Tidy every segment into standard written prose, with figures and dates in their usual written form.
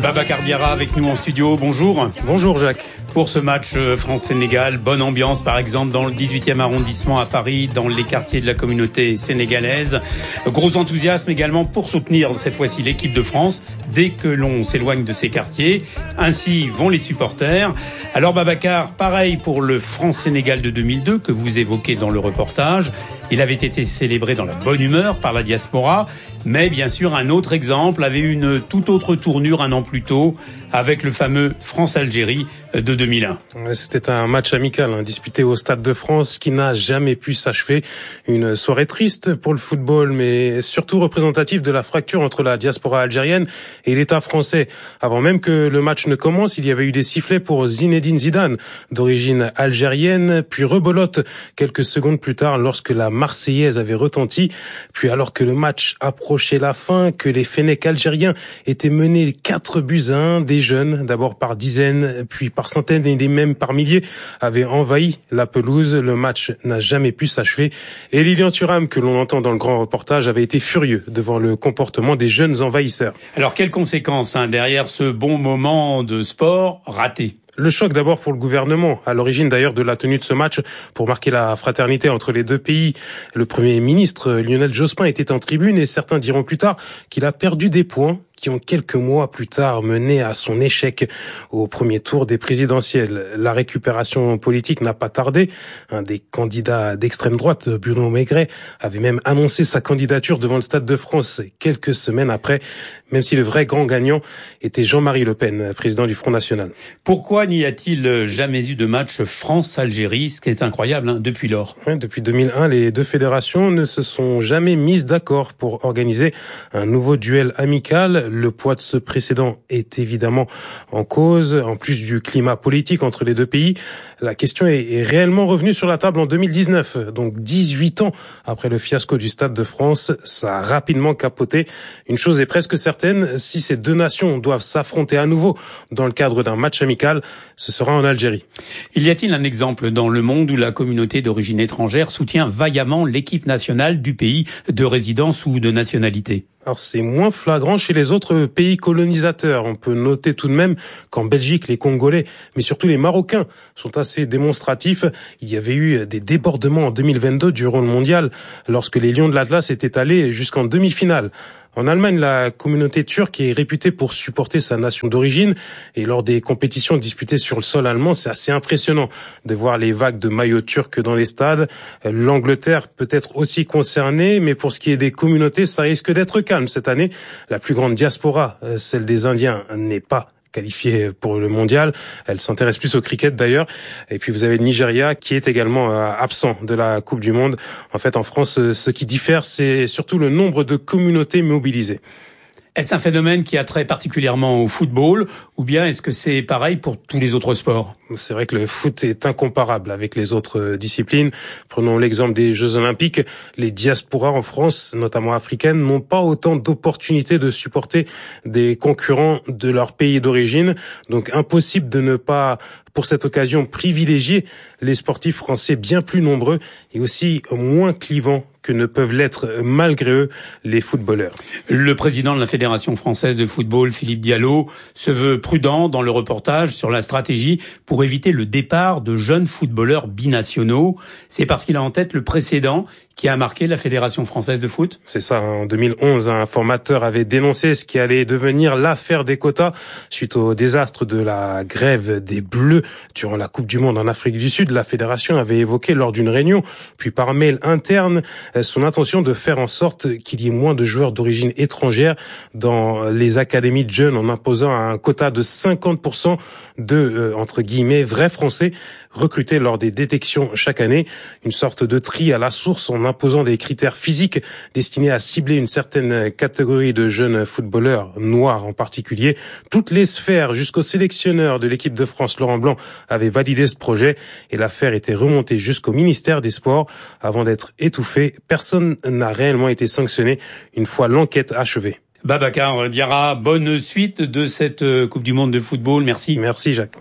Babacar Diarra avec nous en studio, bonjour. Bonjour Jacques. Pour ce match France-Sénégal, bonne ambiance par exemple dans le 18e arrondissement à Paris, dans les quartiers de la communauté sénégalaise. Gros enthousiasme également pour soutenir cette fois-ci l'équipe de France dès que l'on s'éloigne de ces quartiers. Ainsi vont les supporters. Alors Babacar, pareil pour le France-Sénégal de 2002 que vous évoquez dans le reportage. Il avait été célébré dans la bonne humeur par la diaspora, mais bien sûr un autre exemple avait une toute autre tournure un an plus tôt avec le fameux France-Algérie de 2001. C'était un match amical disputé au Stade de France qui n'a jamais pu s'achever. Une soirée triste pour le football, mais surtout représentative de la fracture entre la diaspora algérienne et l'État français. Avant même que le match ne commence, il y avait eu des sifflets pour Zinedine Zidane, d'origine algérienne, puis rebolote quelques secondes plus tard lorsque la Marseillaise avait retenti. Puis alors que le match approchait la fin, que les Fennecs algériens étaient menés 4-1, des jeunes, d'abord par dizaines, puis par centaines et même par milliers, avaient envahi la pelouse. Le match n'a jamais pu s'achever. Et Lilian Thuram, que l'on entend dans le grand reportage, avait été furieux devant le comportement des jeunes envahisseurs. Alors quelles conséquences derrière ce bon moment de sport raté ? Le choc d'abord pour le gouvernement, à l'origine d'ailleurs de la tenue de ce match pour marquer la fraternité entre les deux pays. Le Premier ministre Lionel Jospin était en tribune et certains diront plus tard qu'il a perdu des points qui ont quelques mois plus tard mené à son échec au premier tour des présidentielles. La récupération politique n'a pas tardé. Un des candidats d'extrême droite, Bruno Maigret, avait même annoncé sa candidature devant le Stade de France quelques semaines après, même si le vrai grand gagnant était Jean-Marie Le Pen, président du Front National. Pourquoi n'y a-t-il jamais eu de match France-Algérie, ce qui est incroyable depuis lors ? Depuis 2001, les deux fédérations ne se sont jamais mises d'accord pour organiser un nouveau duel amical. Le poids de ce précédent est évidemment en cause, en plus du climat politique entre les deux pays. La question est réellement revenue sur la table en 2019, donc 18 ans après le fiasco du Stade de France. Ça a rapidement capoté. Une chose est presque certaine, si ces deux nations doivent s'affronter à nouveau dans le cadre d'un match amical, ce sera en Algérie. Y a-t-il un exemple dans le monde où la communauté d'origine étrangère soutient vaillamment l'équipe nationale du pays de résidence ou de nationalité ? Alors c'est moins flagrant chez les autres pays colonisateurs. On peut noter tout de même qu'en Belgique, les Congolais, mais surtout les Marocains, sont assez démonstratifs. Il y avait eu des débordements en 2022 durant le mondial, lorsque les Lions de l'Atlas étaient allés jusqu'en demi-finale. En Allemagne, la communauté turque est réputée pour supporter sa nation d'origine et lors des compétitions disputées sur le sol allemand, c'est assez impressionnant de voir les vagues de maillots turcs dans les stades. L'Angleterre peut être aussi concernée, mais pour ce qui est des communautés, ça risque d'être calme cette année. La plus grande diaspora, celle des Indiens, n'est pas qualifiée pour le mondial. Elle s'intéresse plus au cricket d'ailleurs. Et puis vous avez le Nigeria qui est également absent de la Coupe du Monde. En fait, en France, ce qui diffère, c'est surtout le nombre de communautés mobilisées. Est-ce un phénomène qui a trait particulièrement au football ou bien est-ce que c'est pareil pour tous les autres sports ? C'est vrai que le foot est incomparable avec les autres disciplines. Prenons l'exemple des Jeux Olympiques. Les diasporas en France, notamment africaines, n'ont pas autant d'opportunités de supporter des concurrents de leur pays d'origine. Donc impossible de ne pas, pour cette occasion, privilégier les sportifs français bien plus nombreux et aussi moins clivants que ne peuvent l'être, malgré eux, les footballeurs. Le président de la Fédération française de football, Philippe Diallo, se veut prudent dans le reportage sur la stratégie pour éviter le départ de jeunes footballeurs binationaux. C'est parce qu'il a en tête le précédent qui a marqué la Fédération française de foot. C'est ça, en 2011, un formateur avait dénoncé ce qui allait devenir l'affaire des quotas suite au désastre de la grève des Bleus durant la Coupe du Monde en Afrique du Sud. La Fédération avait évoqué lors d'une réunion, puis par mail interne, son intention de faire en sorte qu'il y ait moins de joueurs d'origine étrangère dans les académies de jeunes en imposant un quota de 50% de, entre guillemets, vrais Français recrutés lors des détections chaque année. Une sorte de tri à la source en imposant des critères physiques destinés à cibler une certaine catégorie de jeunes footballeurs, noirs en particulier. Toutes les sphères, jusqu'au sélectionneur de l'équipe de France, Laurent Blanc, avaient validé ce projet et l'affaire était remontée jusqu'au ministère des Sports avant d'être étouffée. Personne n'a réellement été sanctionné une fois l'enquête achevée. Babacar Diarra, bonne suite de cette Coupe du Monde de football. Merci. Merci Jacques.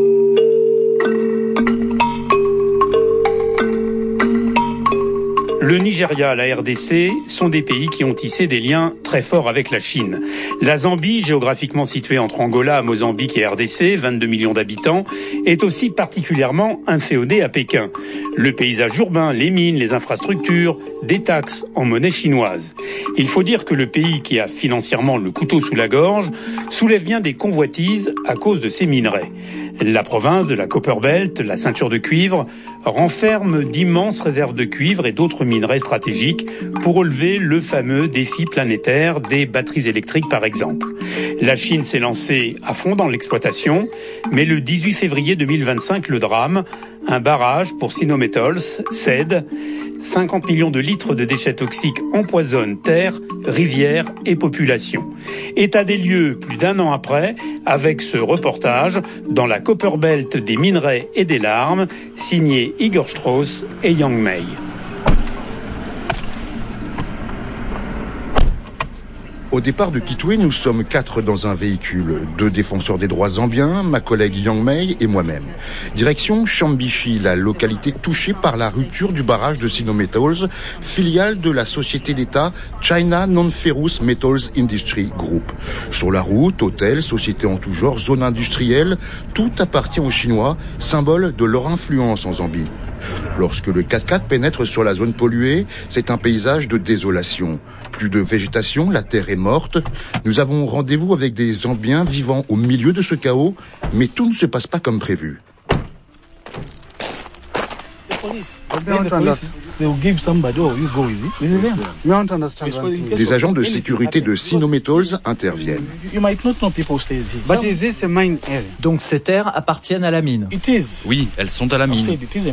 Le Nigeria, la RDC sont des pays qui ont tissé des liens très forts avec la Chine. La Zambie, géographiquement située entre Angola, Mozambique et RDC, 22 millions d'habitants, est aussi particulièrement inféodée à Pékin. Le paysage urbain, les mines, les infrastructures, des taxes en monnaie chinoise. Il faut dire que le pays qui a financièrement le couteau sous la gorge soulève bien des convoitises à cause de ses minerais. La province de la Copperbelt, la ceinture de cuivre, renferme d'immenses réserves de cuivre et d'autres minerais stratégiques pour relever le fameux défi planétaire des batteries électriques par exemple. La Chine s'est lancée à fond dans l'exploitation, mais le 18 février 2025, le drame, un barrage pour Sinometals cède. 50 millions de litres de déchets toxiques empoisonnent terre, rivières et population. État des lieux plus d'un an après, avec ce reportage dans la Copperbelt des minerais et des larmes, signé Igor Strauss et Yang Mei. Au départ de Kitwe, nous sommes 4 dans un véhicule, 2 défenseurs des droits zambiens, ma collègue Yang Mei et moi-même. Direction Chambishi, la localité touchée par la rupture du barrage de Sinometals, filiale de la société d'État China Non-Ferrous Metals Industry Group. Sur la route, hôtels, sociétés en tout genre, zones industrielles, tout appartient aux Chinois, symbole de leur influence en Zambie. Lorsque le 4x4 pénètre sur la zone polluée, c'est un paysage de désolation. Plus de végétation, la terre est morte. Nous avons rendez-vous avec des Zambiens vivant au milieu de ce chaos, mais tout ne se passe pas comme prévu. Des agents de sécurité de Sinometals interviennent. Donc ces terres appartiennent à la mine. Oui, elles sont à la mine.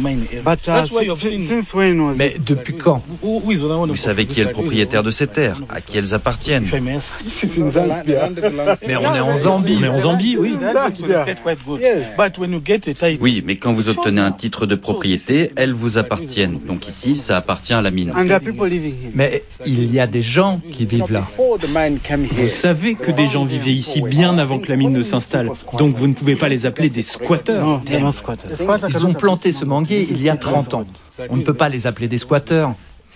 Mais depuis quand? Vous savez qui est le propriétaire de ces terres, à qui elles appartiennent. Mais on est en Zambie. Mais en Zambie, oui. Oui, mais quand vous obtenez un titre de propriété, elles vous appartiennent. Donc ici, ça appartient à la mine. Mais il y a des gens qui vivent là. Vous savez que des gens vivaient ici bien avant que la mine ne s'installe. Donc vous ne pouvez pas les appeler des squatteurs. Ils ont planté ce manguier il y a 30 ans. On ne peut pas les appeler des squatteurs.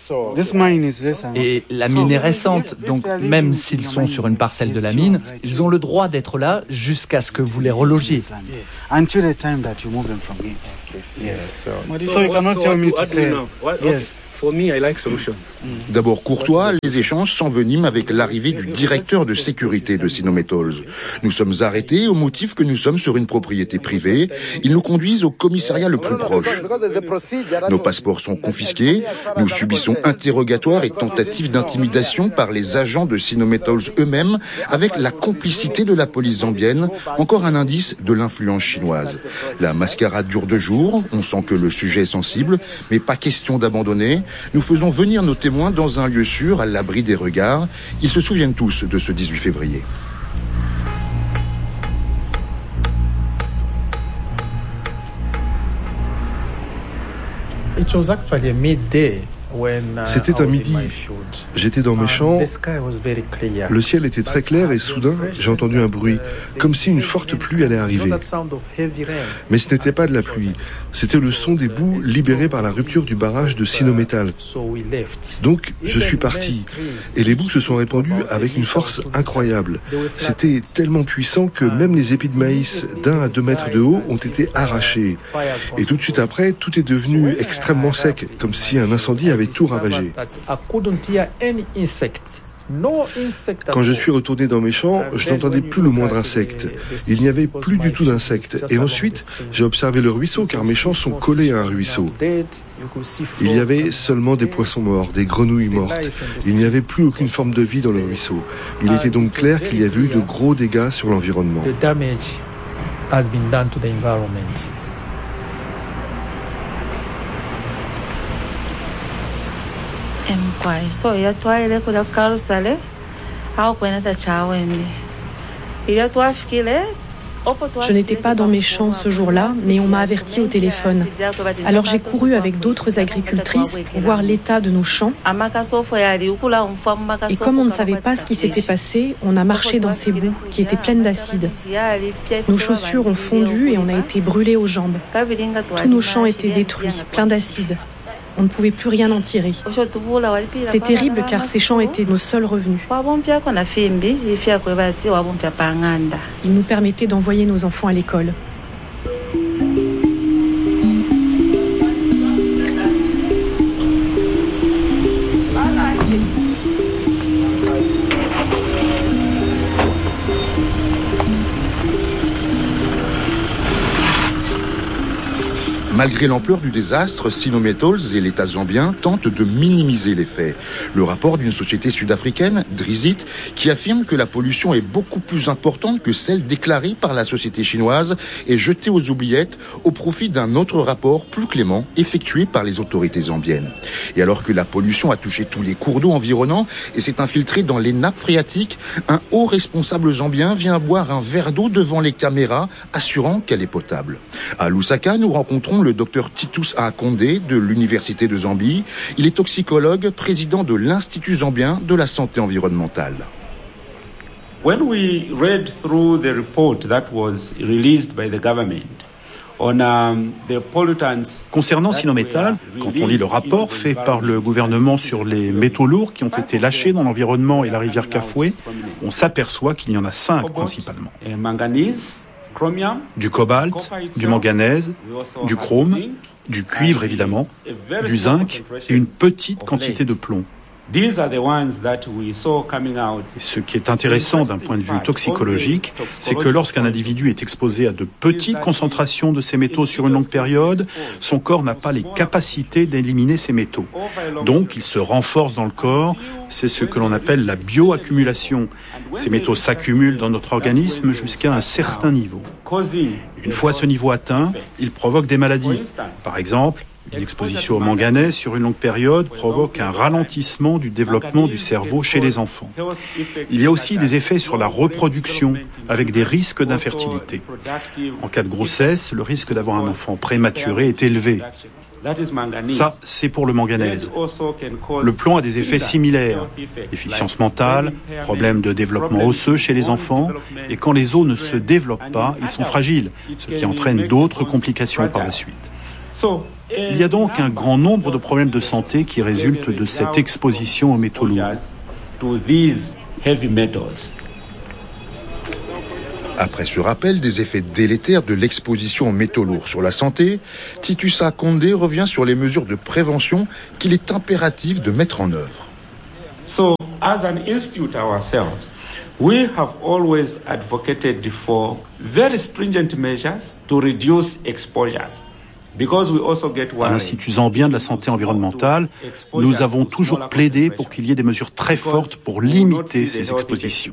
Et la mine est récente, donc même s'ils sont sur une parcelle de la mine, ils ont le droit d'être là jusqu'à ce que vous les relogiez. D'abord courtois, les échanges s'enveniment avec l'arrivée du directeur de sécurité de Sinometals. Nous sommes arrêtés au motif que nous sommes sur une propriété privée. Ils nous conduisent au commissariat le plus proche. Nos passeports sont confisqués. Nous subissons interrogatoires et tentatives d'intimidation par les agents de Sinometals eux-mêmes avec la complicité de la police zambienne. Encore un indice de l'influence chinoise. La mascarade dure 2 jours. On sent que le sujet est sensible, mais pas question d'abandonner. Nous faisons venir nos témoins dans un lieu sûr, à l'abri des regards. Ils se souviennent tous de ce 18 février. C'était à midi. J'étais dans mes champs. Le ciel était très clair et soudain, j'ai entendu un bruit, comme si une forte pluie allait arriver. Mais ce n'était pas de la pluie, c'était le son des boues libérées par la rupture du barrage de Sinometals. Donc, je suis parti. Et les boues se sont répandues avec une force incroyable. C'était tellement puissant que même les épis de maïs d'1 à 2 mètres de haut ont été arrachés. Et tout de suite après, tout est devenu extrêmement sec, comme si un incendie avait tout ravagé. Quand je suis retourné dans mes champs, je n'entendais plus le moindre insecte. Il n'y avait plus du tout d'insectes. Et ensuite, j'ai observé le ruisseau, car mes champs sont collés à un ruisseau. Il y avait seulement des poissons morts, des grenouilles mortes. Il n'y avait plus aucune forme de vie dans le ruisseau. Il était donc clair qu'il y avait eu de gros dégâts sur l'environnement. Je n'étais pas dans mes champs ce jour-là, mais on m'a averti au téléphone. Alors j'ai couru avec d'autres agricultrices pour voir l'état de nos champs. Et comme on ne savait pas ce qui s'était passé, on a marché dans ces boues qui étaient pleines d'acide. Nos chaussures ont fondu et on a été brûlés aux jambes. Tous nos champs étaient détruits, pleins d'acide. On ne pouvait plus rien en tirer. C'est terrible car ces champs étaient nos seuls revenus. Ils nous permettaient d'envoyer nos enfants à l'école. Malgré l'ampleur du désastre, Sino Metals et l'État zambien tentent de minimiser les faits. Le rapport d'une société sud-africaine, Drizit, qui affirme que la pollution est beaucoup plus importante que celle déclarée par la société chinoise, est jeté aux oubliettes au profit d'un autre rapport plus clément effectué par les autorités zambiennes. Et alors que la pollution a touché tous les cours d'eau environnants et s'est infiltrée dans les nappes phréatiques, un haut responsable zambien vient boire un verre d'eau devant les caméras, assurant qu'elle est potable. À Lusaka, nous rencontrons le docteur Titus Akonde de l'Université de Zambie. Il est toxicologue, président de l'Institut zambien de la santé environnementale. When we read through the report that was released by the government on the pollutants. Concernant Sino Metals, quand on lit le rapport fait par le gouvernement sur les métaux lourds qui ont été lâchés dans l'environnement et la rivière Kafue, on s'aperçoit qu'il y en a 5 principalement. Du cobalt, du manganèse, du chrome, du cuivre évidemment, du zinc et une petite quantité de plomb. Et ce qui est intéressant d'un point de vue toxicologique, c'est que lorsqu'un individu est exposé à de petites concentrations de ces métaux sur une longue période, son corps n'a pas les capacités d'éliminer ces métaux. Donc il se renforce dans le corps, c'est ce que l'on appelle la bioaccumulation. Ces métaux s'accumulent dans notre organisme jusqu'à un certain niveau. Une fois ce niveau atteint, ils provoquent des maladies. Par exemple, une exposition au manganèse sur une longue période provoque un ralentissement du développement du cerveau chez les enfants. Il y a aussi des effets sur la reproduction, avec des risques d'infertilité. En cas de grossesse, le risque d'avoir un enfant prématuré est élevé. Ça, c'est pour le manganèse. Le plomb a des effets similaires. Déficience mentale, problème de développement osseux chez les enfants, et quand les os ne se développent pas, ils sont fragiles, ce qui entraîne d'autres complications par la suite. Il y a donc un grand nombre de problèmes de santé qui résultent de cette exposition aux métaux lourds. Après ce rappel des effets délétères de l'exposition aux métaux lourds sur la santé, Titus Akonde revient sur les mesures de prévention qu'il est impératif de mettre en œuvre. So, as an institute ourselves, we have always advocated for very stringent measures to reduce exposures. À l'Institut zambien de la santé environnementale, nous avons toujours plaidé pour qu'il y ait des mesures très fortes pour limiter ces expositions.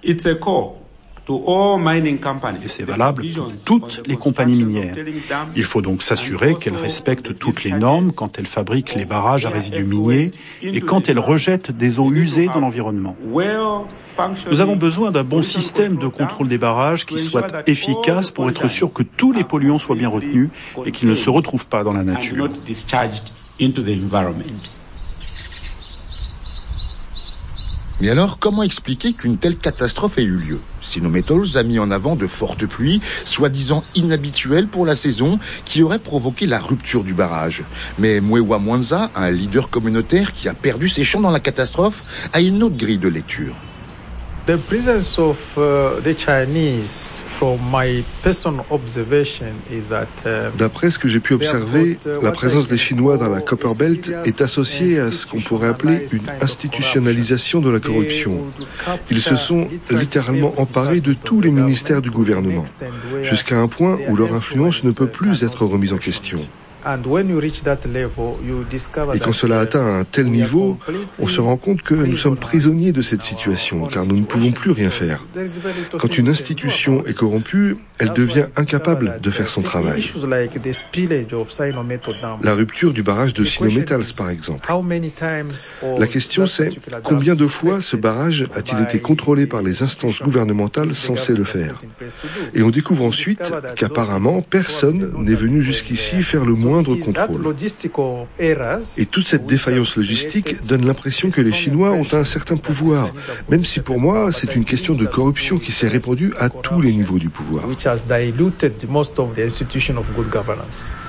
Et c'est valable pour toutes les compagnies minières. Il faut donc s'assurer qu'elles respectent toutes les normes quand elles fabriquent les barrages à résidus miniers et quand elles rejettent des eaux usées dans l'environnement. Nous avons besoin d'un bon système de contrôle des barrages qui soit efficace pour être sûr que tous les polluants soient bien retenus et qu'ils ne se retrouvent pas dans la nature. Mais alors, comment expliquer qu'une telle catastrophe ait eu lieu ? Sino Metals a mis en avant de fortes pluies, soi-disant inhabituelles pour la saison, qui auraient provoqué la rupture du barrage. Mais Mwewa Mwanza, un leader communautaire qui a perdu ses champs dans la catastrophe, a une autre grille de lecture. The presence of the Chinese, from my personal observation, is that. D'après ce que j'ai pu observer, la présence des Chinois dans la Copper Belt est associée à ce qu'on pourrait appeler une institutionnalisation de la corruption. Ils se sont littéralement emparés de tous les ministères du gouvernement, jusqu'à un point où leur influence ne peut plus être remise en question. Et quand cela atteint un tel niveau, on se rend compte que nous sommes prisonniers de cette situation, car nous ne pouvons plus rien faire. Quand une institution est corrompue, elle devient incapable de faire son travail. La rupture du barrage de Sino Metals, par exemple. La question c'est, combien de fois ce barrage a-t-il été contrôlé par les instances gouvernementales censées le faire ? Et on découvre ensuite qu'apparemment, personne n'est venu jusqu'ici faire le moindre contrôle. Et toute cette défaillance logistique donne l'impression que les Chinois ont un certain pouvoir, même si pour moi, c'est une question de corruption qui s'est répandue à tous les niveaux du pouvoir.